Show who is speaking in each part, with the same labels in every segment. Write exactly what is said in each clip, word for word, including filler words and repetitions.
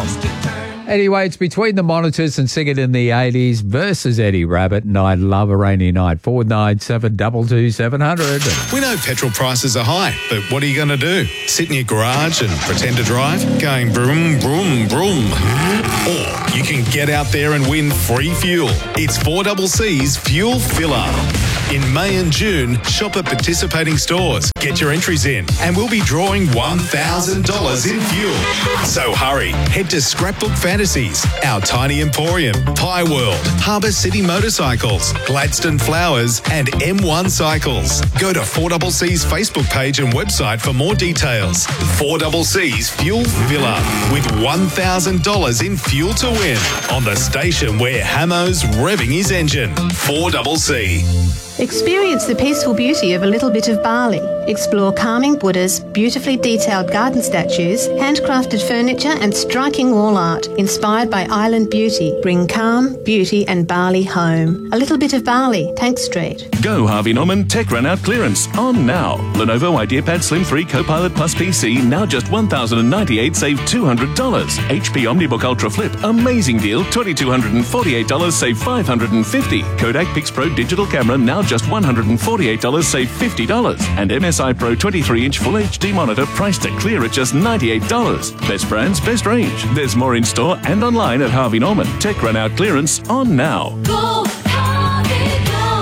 Speaker 1: Anyway, it's Between the Monitors and Sing It in the eighties versus Eddie Rabbitt and I Love a Rainy Night. four nine seven, two two seven zero zero.
Speaker 2: We know petrol prices are high, but what are you going to do? Sit in your garage and pretend to drive? Going broom, broom, broom. Or you can get out there and win free fuel. It's four C C's Fuel Filler. In May and June, shop at participating stores. Get your entries in and we'll be drawing one thousand dollars in fuel. So hurry, head to Scrapbook Fantasies, Our Tiny Emporium, Pie World, Harbour City Motorcycles, Gladstone Flowers and M one Cycles. Go to four C C's Facebook page and website for more details. four C C's Fuel Filler with one thousand dollars in fuel to win on the station where Hamo's revving his engine. four C C.
Speaker 3: Experience the peaceful beauty of a little bit of Bali. Explore calming Buddhas, beautifully detailed garden statues, handcrafted furniture and striking wall art inspired by island beauty. Bring calm, beauty and Bali home. A little bit of Bali, Tank Street.
Speaker 4: Go Harvey Norman Tech Run Out Clearance on now. Lenovo IdeaPad Slim three Copilot Plus P C now just one thousand ninety-eight dollars, save two hundred dollars. H P OmniBook Ultra Flip, amazing deal, two thousand two hundred forty-eight dollars, save five hundred fifty dollars. Kodak PixPro Digital Camera now just one hundred forty-eight dollars, save fifty dollars. And M S I Pro twenty-three inch Full H D monitor priced to clear at just ninety-eight dollars. Best brands, best range. There's more in store and online at Harvey Norman. Tech Run Out Clearance on now.
Speaker 5: Go, Harvey,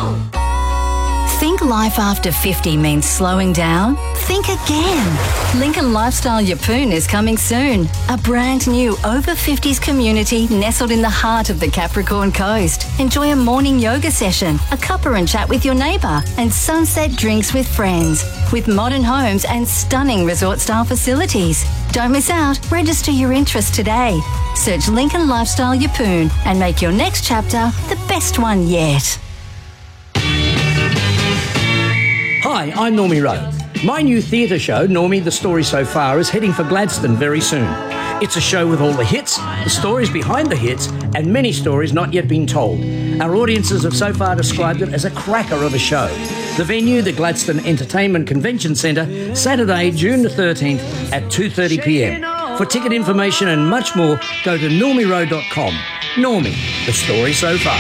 Speaker 5: go.
Speaker 6: Think life after fifty means slowing down? Think again. Lincoln Lifestyle Yeppoon is coming soon. A brand new over fifties community nestled in the heart of the Capricorn Coast. Enjoy a morning yoga session, a cuppa and chat with your neighbour, and sunset drinks with friends. With modern homes and stunning resort-style facilities. Don't miss out. Register your interest today. Search Lincoln Lifestyle Yeppoon and make your next chapter the best one yet.
Speaker 7: Hi, I'm Normie Rowe. My new theatre show, Normie, The Story So Far, is heading for Gladstone very soon. It's a show with all the hits, the stories behind the hits, and many stories not yet been told. Our audiences have so far described it as a cracker of a show. The venue, the Gladstone Entertainment Convention Centre, Saturday, June the thirteenth at two thirty p m. For ticket information and much more, go to normie rowe dot com. Normie, The Story So Far.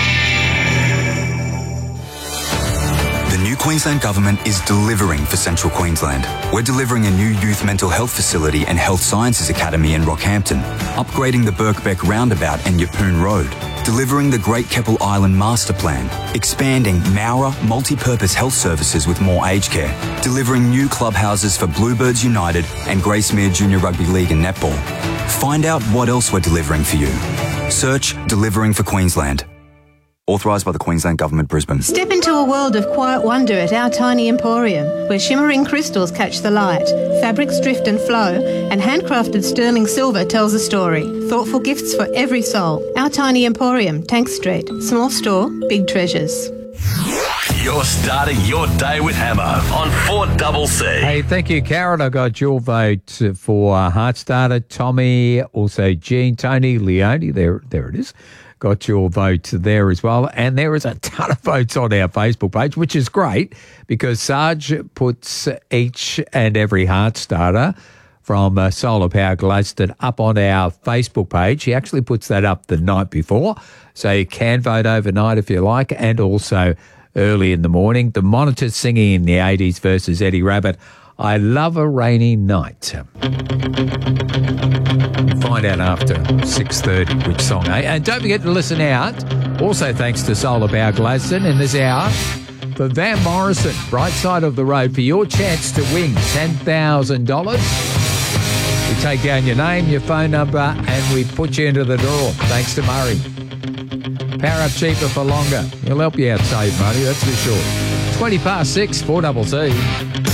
Speaker 8: The new Queensland Government is delivering for Central Queensland. We're delivering a new youth mental health facility and health sciences academy in Rockhampton, upgrading the Birkbeck Roundabout and Yeppoon Road, delivering the Great Keppel Island Master Plan, expanding Mowra multi-purpose health services with more aged care, delivering new clubhouses for Bluebirds United and Gracemere Junior Rugby League and Netball. Find out what else we're delivering for you. Search Delivering for Queensland. Authorised by the Queensland Government, Brisbane.
Speaker 3: Step into a world of quiet wonder at Our Tiny Emporium, where shimmering crystals catch the light, fabrics drift and flow, and handcrafted sterling silver tells a story. Thoughtful gifts for every soul. Our Tiny Emporium, Tank Street. Small store, big treasures.
Speaker 9: You're starting your day with Hammer on four C C.
Speaker 1: Hey, thank you, Karen. I got your vote for uh, Heartstarter, Tommy, also Jean, Tony, Leone. There, there it is. Got your vote there as well. And there is a ton of votes on our Facebook page, which is great because Sarge puts each and every Heartstarter from uh, Solar Power Gladstone up on our Facebook page. He actually puts that up the night before, so you can vote overnight if you like, and also early in the morning. The Monitors singing in the eighties versus Eddie Rabbitt. I Love a Rainy Night. Find out after six thirty which song, eh? And don't forget to listen out. Also thanks to Solar Power Gladstone in this hour for Van Morrison, Bright Side of the Road, for your chance to win ten thousand dollars. We take down your name, your phone number, and we put you into the draw. Thanks to Murray. Power up cheaper for longer. He'll help you out save money, that's for sure. twenty past six, four C C.